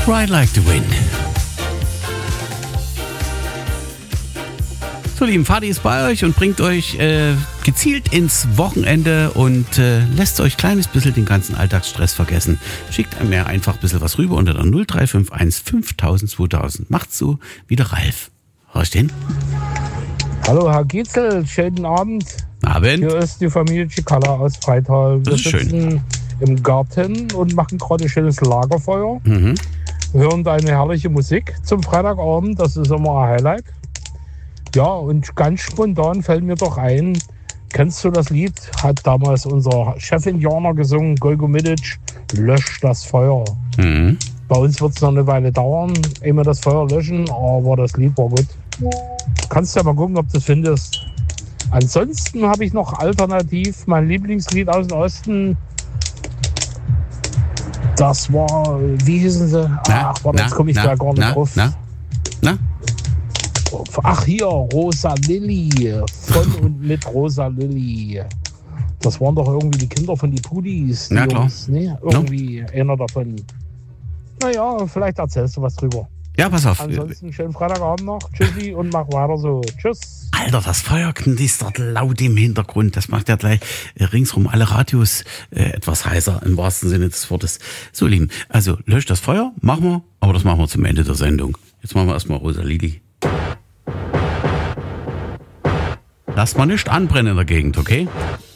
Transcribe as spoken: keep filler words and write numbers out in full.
Ride Like the Wind. So, lieben, Fadi ist bei euch und bringt euch äh, gezielt ins Wochenende und äh, lässt euch ein kleines bisschen den ganzen Alltagsstress vergessen. Schickt mir einfach ein bisschen was rüber unter der null drei fünf eins fünftausend zweitausend. Macht's so wie der Ralf. Hörst du den? Hallo Herr Gietzel, schönen Abend. Abend. Hier ist die Familie Cicala aus Freital. Wir Das ist sitzen schön. im Garten und machen gerade ein schönes Lagerfeuer. Mhm. Hören deine herrliche Musik zum Freitagabend, das ist immer ein Highlight. Ja, und ganz spontan fällt mir doch ein, kennst du das Lied, hat damals unser Chef-Indianer gesungen, Golgo Midic, Lösch das Feuer. Mhm. Bei uns wird es noch eine Weile dauern, ehe wir das Feuer löschen, aber das Lied war gut. Kannst ja mal gucken, ob du es findest. Ansonsten habe ich noch alternativ mein Lieblingslied aus dem Osten. Das war, wie hießen sie? Na, Ach, warte, na, jetzt komme ich na, da gar nicht na, drauf. Na, na? Ach hier, Rosa Lilly. Von und mit Rosa Lilly. Das waren doch irgendwie die Kinder von die Pudis. Die Na klar. Jungs, ne? Irgendwie ja. Einer davon. Naja, vielleicht erzählst du was drüber. Ja, pass auf. Ansonsten schönen Freitagabend noch. Tschüssi und mach weiter so. Tschüss. Alter, das Feuer knistert laut im Hintergrund. Das macht ja gleich äh, ringsrum alle Radios äh, etwas heißer, im wahrsten Sinne des Wortes. So, Lieben, also löscht das Feuer, machen wir, aber das machen wir zum Ende der Sendung. Jetzt machen wir erstmal Rosa Lilly. Lass mal nicht anbrennen in der Gegend, okay?